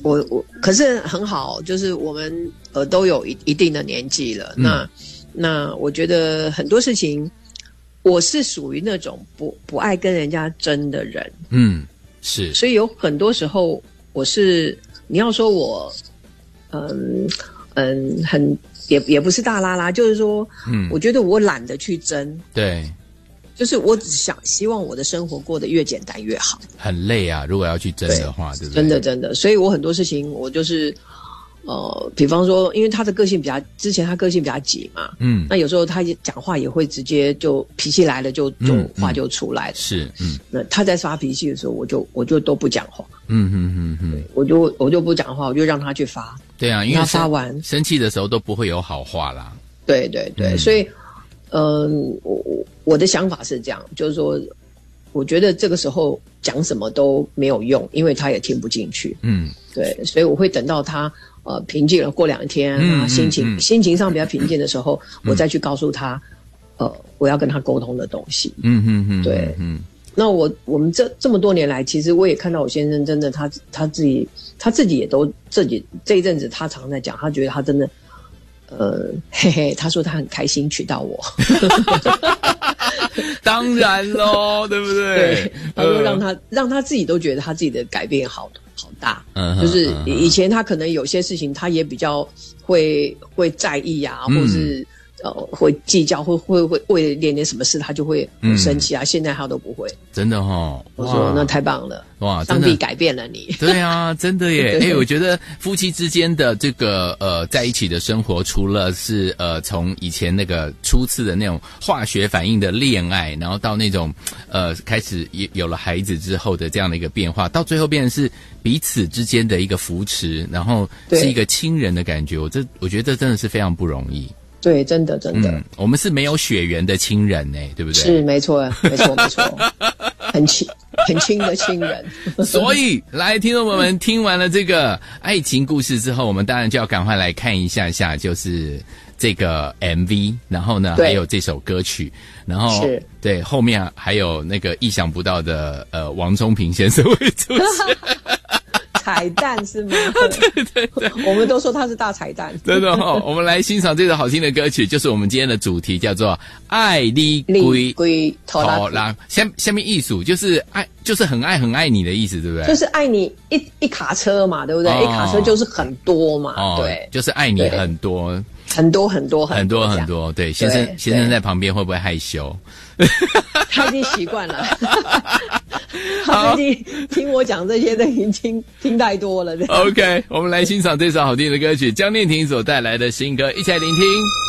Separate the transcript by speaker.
Speaker 1: 可是很好，就是我们都有一定的年纪了，那我觉得很多事情，我是属于那种不爱跟人家争的人，
Speaker 2: 是，
Speaker 1: 所以有很多时候你要说我，也不是大拉拉，就是说，我觉得我懒得去争，
Speaker 2: 对，
Speaker 1: 就是我只希望我的生活过得越简单越好。
Speaker 2: 很累啊，如果要去争的话，对不对？
Speaker 1: 真的，所以我很多事情我就是。比方说，因为他的个性之前他个性比较急嘛，那有时候他讲话也会直接就脾气来了就话就出来了，
Speaker 2: 是，
Speaker 1: 那他在发脾气的时候，我就都不讲话，我就不讲话，我就让他去发，
Speaker 2: 对啊，因为
Speaker 1: 他发完
Speaker 2: 生气的时候都不会有好话啦，
Speaker 1: 对，所以，我的想法是这样，就是说，我觉得这个时候讲什么都没有用，因为他也听不进去，对，所以我会等到他。平静了，过2天心情上比较平静的时候，我再去告诉他，我要跟他沟通的东西。对，那我们这么多年来，其实我也看到我先生真的他自己也都这一阵子，他常在讲，他觉得他真的，他说他很开心娶到我。
Speaker 2: 当然咯，对不对？
Speaker 1: 对，他说让他自己都觉得他自己的改变好大，就是以前他可能有些事情他也比较会在意啊，或者是会计较，会为了点什么事他就会生气啊，现在他都不会，
Speaker 2: 真的哦。
Speaker 1: 我说那太棒了，哇，上帝改变了你。
Speaker 2: 对啊，真的耶。我觉得夫妻之间的这个在一起的生活，除了是从以前那个初次的那种化学反应的恋爱，然后到那种开始有了孩子之后的这样的一个变化，到最后变成是彼此之间的一个扶持，然后是一个亲人的感觉。我觉得这真的是非常不容易。
Speaker 1: 对，真的，
Speaker 2: 我们是没有血缘的亲人呢，对不对？
Speaker 1: 是，没错，很亲的亲人。
Speaker 2: 所以，来，听众朋友们，听完了这个爱情故事之后，我们当然就要赶快来看一下，就是这个 MV， 然后呢，还有这首歌曲，然后对后面还有那个意想不到的王中平先生会出现。
Speaker 1: 彩蛋是吗？
Speaker 2: 对，
Speaker 1: 我们都说它是大彩蛋。
Speaker 2: 真的我们来欣赏这首好听的歌曲，就是我们今天的主题，叫做《爱你归头郎》。下面艺术就是爱，就是很爱你的意思，对不对？
Speaker 1: 就是爱你一卡车嘛，对不对？一卡车就是很多嘛，对，
Speaker 2: 就是爱你很多。对，先生在旁边会不会害羞？
Speaker 1: 他已经习惯了。他最近听我讲这些都已经听太多了。OK，
Speaker 2: 我们来欣赏这首好听的歌曲，江念婷所带来的新歌，一起来聆听。